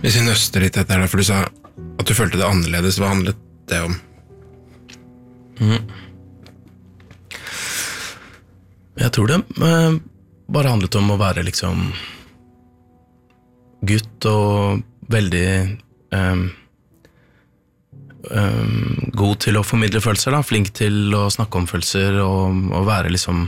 Hvis vi nøster litt etter det, for du sa at du følte det annerledes, hva handlet det om? Jeg tror det bare handlet om å være liksom gutt og veldig god til å formidle følelser da, flink til å snakke om følelser og være liksom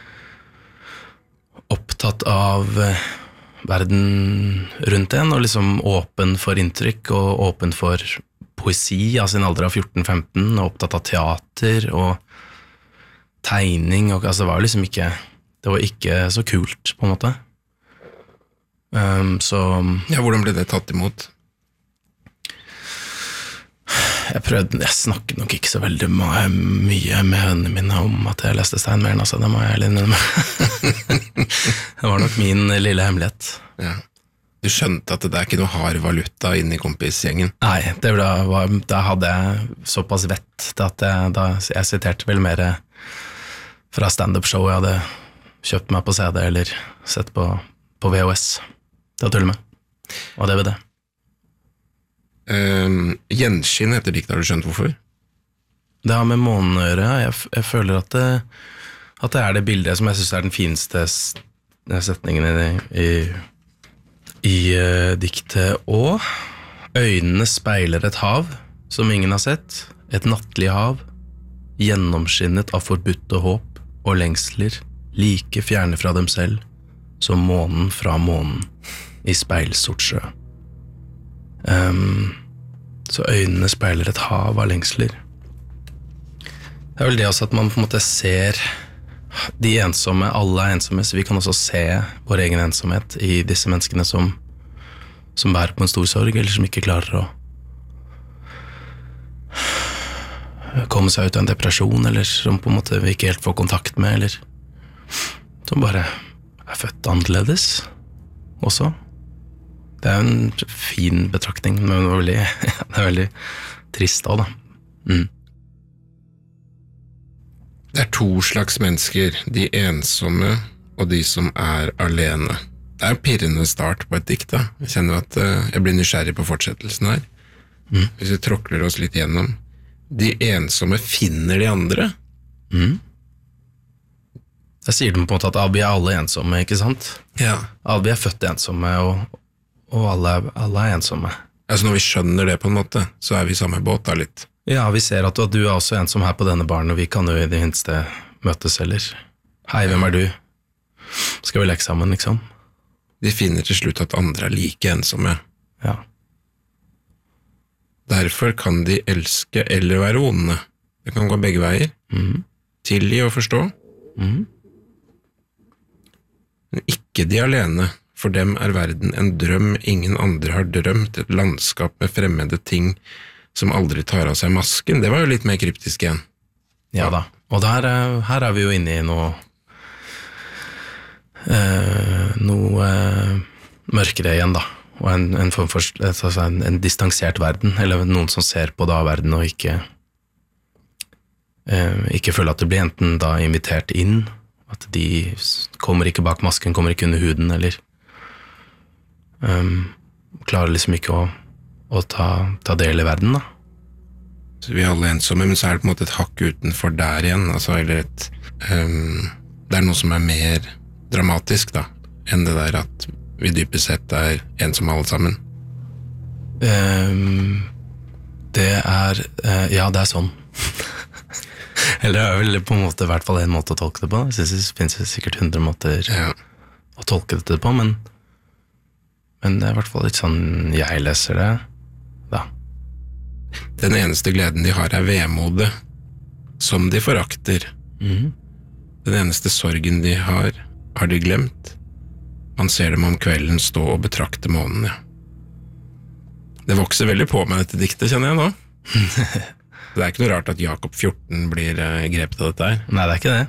opptatt av verden rundt en og liksom åpen for inntrykk og åpen for poesi av sin alder av 14-15 og opptatt av teater og tegning og altså det var ikke så kult på en måte. Så ja, hvordan ble det tatt imot? Jeg snakket nok ikke så veldig mye med vennene mine om at jeg leste Steinmeier, altså, det må jeg ærlig innrømme. Det var nok min lille hemmelighet. Ja. Du skjønte at det er ikke noe hard valuta inne i kompisgjengen? Nei, da hadde jeg såpass vett til at jeg siterte vel mer fra stand-up-show jeg hadde kjøpt meg på CD eller sett på VHS til å tulle med, og DVD. Gjenskinn heter dikt, har du skjønt hvorfor? Det har med månen å gjøre. Jeg føler at det er det bildet som jeg synes er den fineste setningen i diktet. Og øynene speiler et hav som ingen har sett, et nattlig hav, gjennomskinnet av forbudte håp og lengsler, like fjerne fra dem selv, som månen fra månen i speilsort sjø. Så øynene speiler et hav av lengsler. Det er vel det også at man på en måte ser de ensomme, alle er ensomme, så vi kan også se vår egen ensomhet i disse menneskene som bærer på en stor sorg, eller som ikke klarer å komme seg ut av en depresjon, eller som på en måte vi ikke helt får kontakt med, eller som bare er født annerledes også. Det er en fin betraktning, men det er veldig trist også da. Det er to slags mennesker, de ensomme og de som er alene. Det er en pirrende start på et dikt da. Jeg kjenner at jeg blir nysgjerrig på fortsettelsen her. Hvis vi tråkler oss litt gjennom. De ensomme finner de andre. Jeg sier dem på en måte at vi er alle ensomme, ikke sant? Ja. Vi er født ensomme, og alle er ensomme. Altså når vi skjønner det på en måte, så er vi i samme båt da litt. Ja, vi ser at du er også ensom her på denne baren, og vi kan jo i det minste møtes eller. Hei, hvem er du? Skal vi leke sammen, liksom? De finner til slutt at andre er like ensomme. Ja. Derfor kan de elske eller være onde. Det kan gå begge veier. Tilgi og forstå. Men ikke de alene. For dem er verden en drøm ingen andre har drømt, et landskap med fremmede ting som aldri tar av seg masken. Det var jo litt mer kryptisk igjen. Ja da, og her er vi jo inne i noe mørkere igjen da, og en form for en distansert verden, eller noen som ser på da verden og ikke føler at det blir enten da invitert inn, at de kommer ikke bak masken, kommer ikke under huden, eller klarer liksom ikke å ta del i verden da. Så vi er alle ensomme, men så er det på en måte et hakk utenfor der igjen, altså, eller det er noe som er mer dramatisk da, enn det der at vi dypest sett er ensomme alle sammen. Ja, det er sånn. Eller det er vel på en måte, i hvert fall en måte å tolke det på. Jeg synes det finnes sikkert 100 måter å tolke det på, men det er i hvert fall litt sånn jeg leser det da. Den eneste gleden de har er vemodet, som de forakter. Den eneste sorgen de har de glemt. Man ser dem om kvelden stå og betrakte månen, ja. Det vokser veldig på meg dette diktet, kjenner jeg nå. Det er ikke noe rart at Jakob 14 blir grepet av dette her. Nei, det er ikke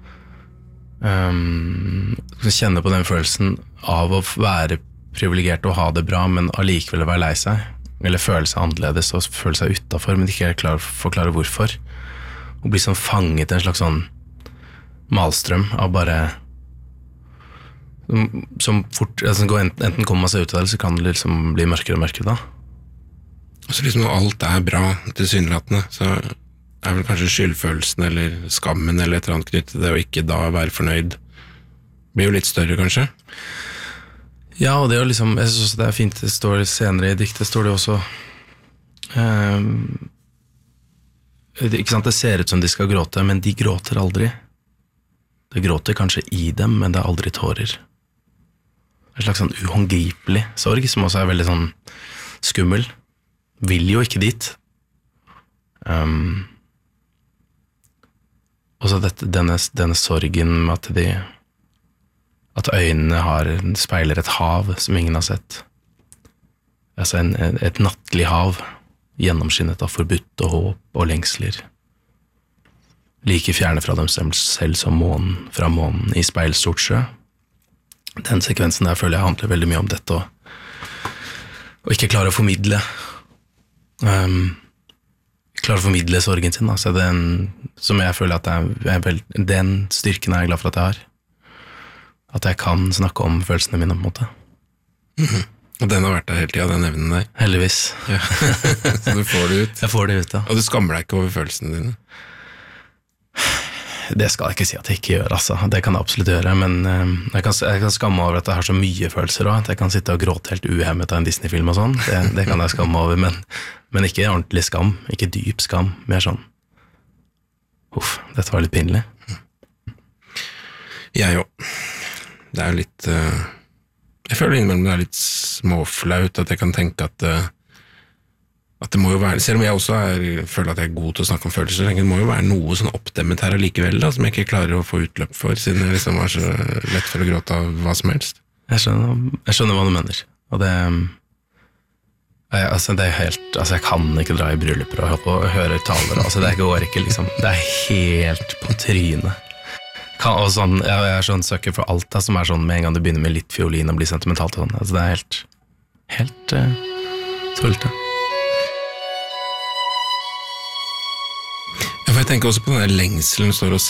det. Kjenne på den følelsen av å være privilegert og ha det bra, men allikevel være lei seg, eller føle seg annerledes og føle seg utenfor, men ikke forklare hvorfor. Og bli sånn fanget i en slags sånn malstrøm av bare som fort, altså enten kommer man seg ut av det, eller så kan det liksom bli mørkere og mørkere da. Altså liksom når alt bra tilsynelatende, så vel kanskje skyldfølelsen eller skammen eller et eller annet knyttet til det, og ikke da være fornøyd, blir jo litt større kanskje. Ja, og det er liksom, jeg synes også det er fint, det står senere i diktet, står det også, ikke sant, det ser ut som de skal gråte, men de gråter aldri. Det gråter kanskje i dem, men det er aldri tårer. En slags sånn uhåndgripelig sorg, som også er veldig sånn skummel. Vil jo ikke dit. Og så denne sorgen med at øynene speiler et hav som ingen har sett. Altså et nattlig hav, gjennomskinnet av forbudt og håp og lengsler. Like fjerne fra dem selv som månen, fra månen i speilstort sjø. Den sekvensen der føler jeg handler veldig mye om dette, og ikke klare å formidle sorgen sin, altså som jeg føler at den styrken er jeg glad for at jeg har, at jeg kan snakke om følelsene mine på en måte. Og den har vært der hele tiden, den evnen der. Heldigvis. Ja. Så du får det ut. Jeg får det ut, ja. Og du skammer deg ikke over følelsene dine? Det skal jeg ikke si at jeg ikke gjør, altså. Det kan jeg absolutt gjøre, men jeg kan skamme over at jeg har så mye følelser også, at jeg kan sitte og gråte helt uhemmet av en Disney-film og sånn. Det kan jeg skamme over, men ikke ordentlig skam, ikke dyp skam, mer sånn. Dette var litt pinlig. Jeg jo. Det er litt, jeg føler innimellom det er litt småflaut, at jeg kan tenke at det må jo være, selv om jeg også føler at jeg er god til å snakke om følelser, det må jo være noe sånn oppdemmet her allikevel da, som jeg ikke klarer å få utløp for, siden jeg liksom var så lett for å gråte av hva som helst. Jeg skjønner hva du mener, og det er helt, altså jeg kan ikke dra i brylluper og høre taler, altså det går ikke liksom, det er helt på trynet. Og sånn, jeg er sånn søker for alt da, som er sånn med en gang det begynner med litt fiolin og blir sentimentalt og sånn, altså det er helt tullete. For jeg tenker også på den der lengselen står og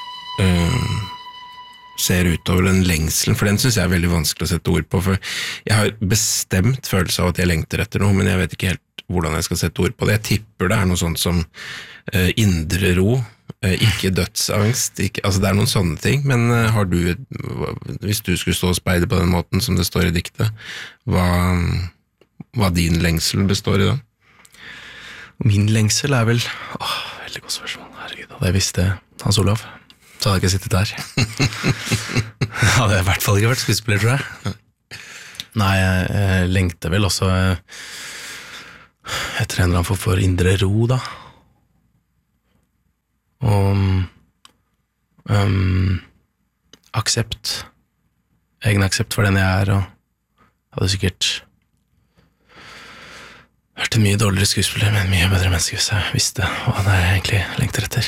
ser utover den lengselen, for den synes jeg er veldig vanskelig å sette ord på, for jeg har bestemt følelse av at jeg lengter etter noe, men jeg vet ikke helt hvordan jeg skal sette ord på det. Jeg tipper det er noe sånt som indre ro, ikke dødsangst, altså det er noen sånne ting, men har du, hvis du skulle stå og speide på den måten som det står i diktet, hva din lengsel består i da? Min lengsel er vel veldig godt spørsmål, herregud, hadde jeg visst det Hans Olav, så hadde jeg ikke sittet der. Hadde jeg i hvert fall ikke vært skuespiller, tror jeg. Nei, jeg lengter vel også etter en eller annen form for indre ro da, og aksept, egen aksept for den jeg er, og hadde sikkert vært en mye dårligere skuespiller, men mye bedre menneske hvis jeg visste hva det egentlig lengter etter.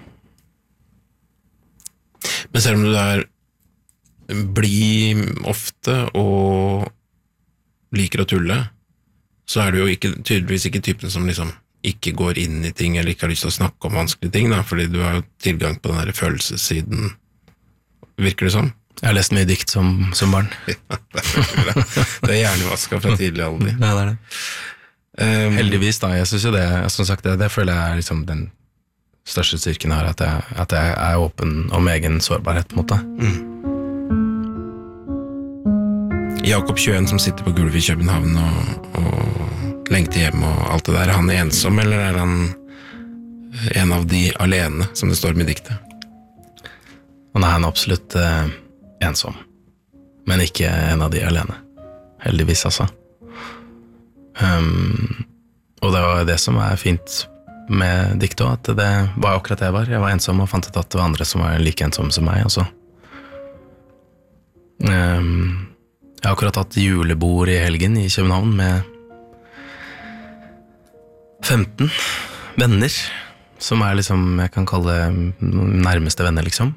Men selv om du der blir ofte og liker å tulle, så er du jo tydeligvis ikke typen som liksom ikke går inn i ting eller ikke har lyst til å snakke om vanskelige ting, da, fordi du har jo tilgang på den der følelsessiden. Virker det sånn? Jeg har lest mye dikt som barn. Ja, det er hjernevasket fra tidlig alder. Ja, det er det. Heldigvis da, jeg synes jo det, som sagt, det føler jeg er liksom den største styrken her, at jeg er åpen om egen sårbarhet på en måte. Jakob 21 som sitter på gulvet i København og lengter hjem og alt det der, er han ensom, eller er han en av de alene, som det står med diktet? Og nei, han er absolutt ensom, men ikke en av de alene. Heldigvis altså. Og det var det som er fint med diktet også, at det var akkurat det jeg var ensom og fant ut at det var andre som var like ensomme som meg også. Jeg har akkurat hatt julebord i helgen i København med 15 venner, som er liksom, jeg kan kalle nærmeste venner liksom.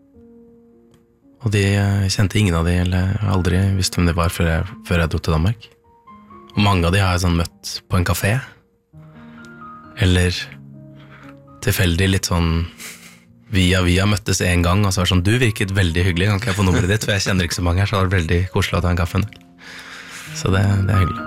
Og jeg kjente ingen av de, eller aldri visste hvem det var før jeg dro til Danmark. Og mange av de har jeg sånn møtt på en kafé, eller tilfeldig litt sånn via møttes en gang, og så var det sånn, du virket veldig hyggelig, kan ikke jeg få nummeret ditt, for jeg kjenner ikke så mange her, så det var veldig koselig å ta en kaffe. Så det er hyggelig.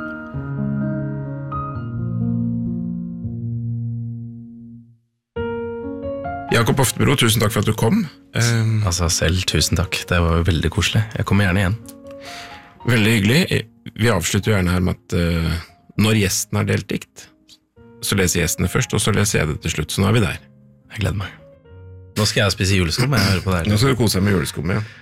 Jakob Oftebro, tusen takk for at du kom. Altså selv, tusen takk, det var veldig koselig. Jeg kommer gjerne igjen. Veldig hyggelig. Vi avslutter jo gjerne her med at når gjesten har delt dikt, så leser gjestene først, og så leser jeg det til slutt, så nå er vi der. Jeg gleder meg. Nå skal jeg spise juleskum, jeg hører på det her. Nå skal du kose deg med juleskum, ja.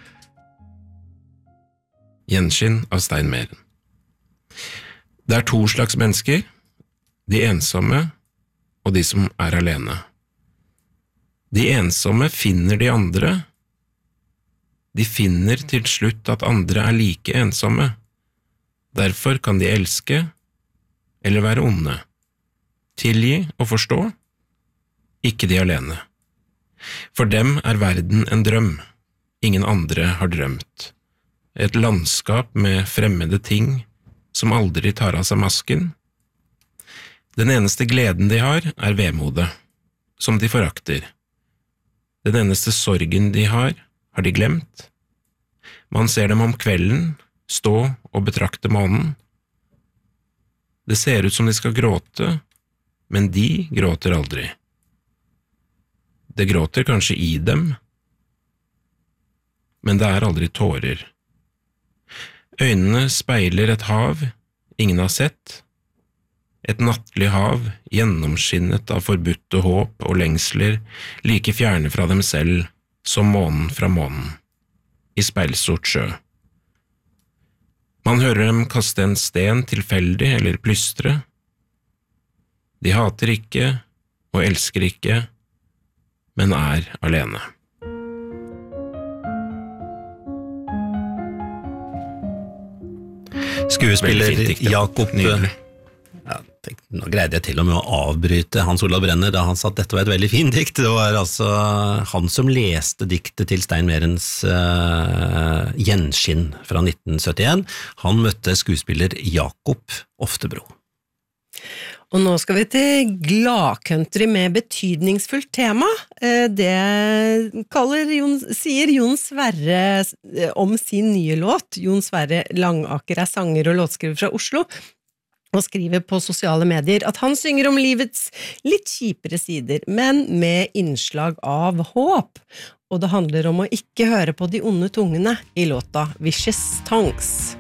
Gjenskinn av Stein Meren. Det er to slags mennesker, de ensomme og de som er alene. De ensomme finner de andre. De finner til slutt at andre er like ensomme. Derfor kan de elske eller være onde. Tilgi og forstå, ikke de alene. For dem er verden en drøm, ingen andre har drømt. Et landskap med fremmede ting som aldri tar av seg masken. Den eneste gleden de har er vemodet, som de forakter. Den eneste sorgen de har de glemt. Man ser dem om kvelden, stå og betrakte månen. Det ser ut som de skal gråte, men de gråter aldri. Det gråter kanskje i dem, men det er aldri tårer. Øynene speiler et hav ingen har sett, et nattlig hav gjennomskinnet av forbudte håp og lengsler like fjerne fra dem selv som månen fra månen, i speilsort sjø. Man hører dem kaste en sten tilfeldig eller plystre. De hater ikke og elsker ikke, men er alene. Skuespiller Jakob Nå greide jeg til og med å avbryte Hans Olav Brenner da han sa at dette var et veldig fint dikt. Det var altså han som leste diktet til Stein Merens Gjenskinn fra 1971. Han møtte skuespiller Jakob Oftebro. Og nå skal vi til gladcountry med betydningsfullt tema. Det sier Jon Sverre om sin nye låt. Jon Sverre Langaker er sanger og låtskriver fra Oslo, og skriver på sosiale medier at han synger om livets litt kjipere sider, men med innslag av håp. Og det handler om å ikke høre på de onde tungene i låta Vicious Tongues.